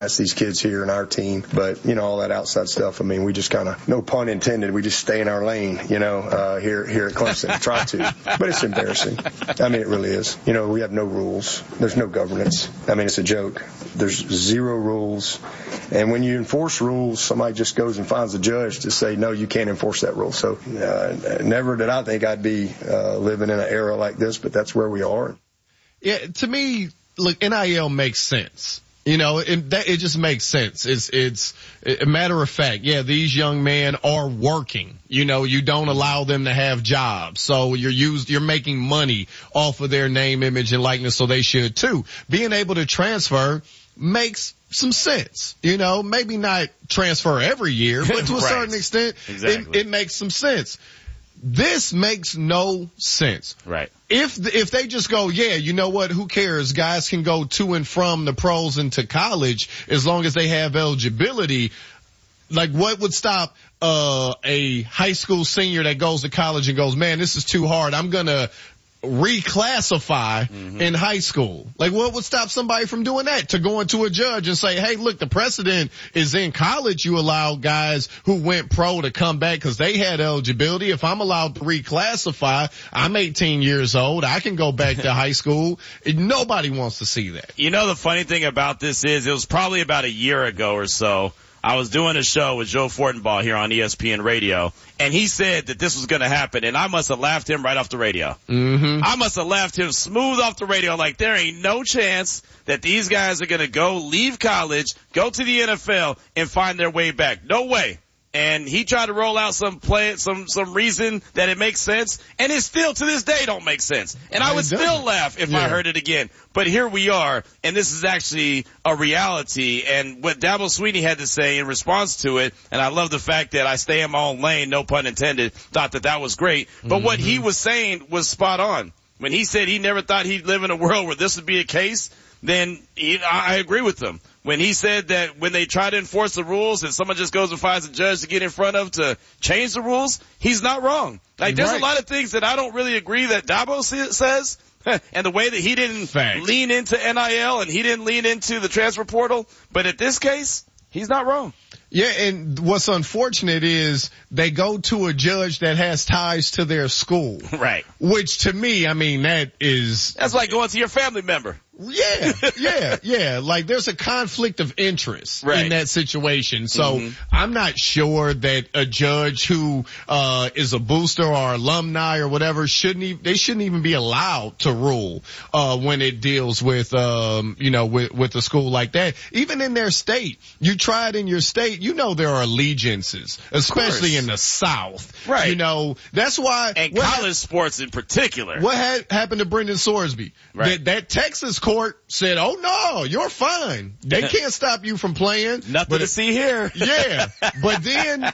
That's these kids here in our team, but all that outside stuff. I mean, we just kind of, no pun intended, we just stay in our lane, here at Clemson. Try to, but it's embarrassing. I mean, it really is. We have no rules. There's no governance. I mean, it's a joke. There's zero rules, and when you enforce rules, somebody just goes and finds a judge to say, no, you can't enforce that rule. So, never did I think I'd be living in an era like this, but that's where we are. Yeah, to me, look, NIL makes sense. It just makes sense. It's a matter of fact. Yeah, these young men are working. You don't allow them to have jobs. So you're making money off of their name, image, and likeness. So they should too. Being able to transfer makes some sense. Maybe not transfer every year, but to a certain extent, exactly. It makes some sense. This makes no sense. Right. If they just go, yeah, you know what, who cares? Guys can go to and from the pros into college as long as they have eligibility. Like, what would stop a high school senior that goes to college and goes, man, this is too hard, I'm gonna reclassify in high school? Like, what would stop somebody from doing that? To going to a judge and say, hey, look, the precedent is in college you allow guys who went pro to come back because they had eligibility. If I'm allowed to reclassify, I'm 18 years old, I can go back to high school. Nobody wants to see that. The funny thing about this is, it was probably about a year ago or so, I was doing a show with Joe Fortenbaugh here on ESPN Radio, and he said that this was going to happen, and I must have laughed him right off the radio. I must have laughed him smooth off the radio, like there ain't no chance that these guys are going to go leave college, go to the NFL, and find their way back. No way. And he tried to roll out some reason that it makes sense, and it still to this day don't make sense. And I would still laugh if I heard it again. But here we are, and this is actually a reality. And what Dabo Swinney had to say in response to it, and I love the fact that I stay in my own lane, no pun intended, thought that was great. But what he was saying was spot on. When he said he never thought he'd live in a world where this would be a case, then I agree with him. When he said that when they try to enforce the rules and someone just goes and finds a judge to get in front of to change the rules, he's not wrong. Like, there's a lot of things that I don't really agree that Dabo says, and the way that he didn't lean into NIL and he didn't lean into the transfer portal. But at this case, he's not wrong. Yeah, and what's unfortunate is they go to a judge that has ties to their school. Right. Which to me, I mean, that's like going to your family member. Yeah. Like, there's a conflict of interest in that situation. So I'm not sure that a judge who is a booster or alumni or whatever shouldn't even be allowed to rule when it deals with with a school like that. Even in their state, you try it in your state, there are allegiances, especially in the South. Right. That's why. And college sports in particular. What happened to Brendan Sorsby? Right. That Texas court said, oh no, you're fine. They can't stop you from playing. Nothing to see here. Yeah. But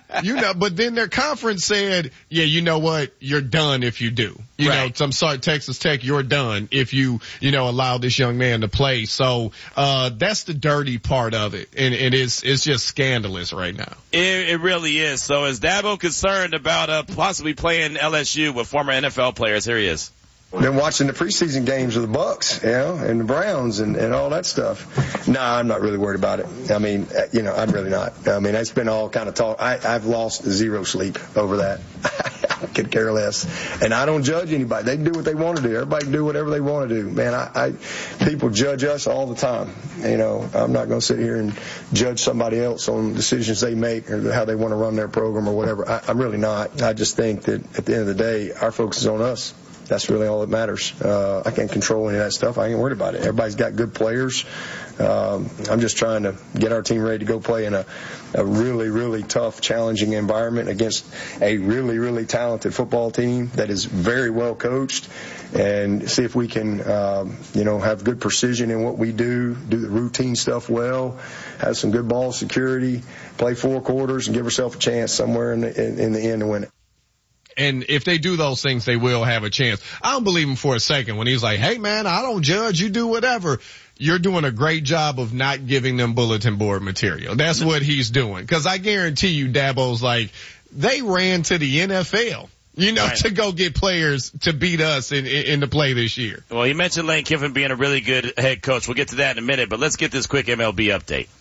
then their conference said, yeah, you know what? You're done if you do. I'm sorry, Texas Tech, you're done if you allow this young man to play. So, that's the dirty part of it. And it's just scandalous right now. It really is. So is Dabo concerned about, possibly playing LSU with former NFL players? Here he is. Been watching the preseason games of the Bucks, and the Browns and all that stuff. No, I'm not really worried about it. I mean, I'm really not. I mean, it's been all kind of talk. I've lost zero sleep over that. I could care less. And I don't judge anybody. They can do what they want to do. Everybody can do whatever they want to do. Man, people judge us all the time. I'm not going to sit here and judge somebody else on decisions they make or how they want to run their program or whatever. I'm really not. I just think that at the end of the day, our focus is on us. That's really all that matters. I can't control any of that stuff. I ain't worried about it. Everybody's got good players. I'm just trying to get our team ready to go play in a really, really tough, challenging environment against a really, really talented football team that is very well coached, and see if we can, have good precision in what we do the routine stuff well, have some good ball security, play 4 quarters, and give ourselves a chance somewhere in the end to win it. And if they do those things, they will have a chance. I don't believe him for a second when he's like, hey man, I don't judge, you do whatever. You're doing a great job of not giving them bulletin board material. That's what he's doing. Cause I guarantee you Dabo's like, they ran to the NFL, to go get players to beat us in the play this year. Well, he mentioned Lane Kiffin being a really good head coach. We'll get to that in a minute, but let's get this quick MLB update.